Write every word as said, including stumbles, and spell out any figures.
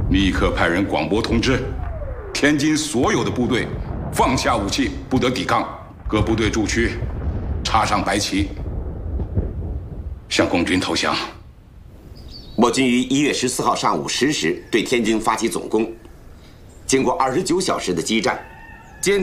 立刻派人广播通知，天津所有的部队放下武器，不得抵抗。各部队驻区插上白旗，向共军投降。 我军于一月十四号上午十时对天津发起总攻，经过二十九小时的激战，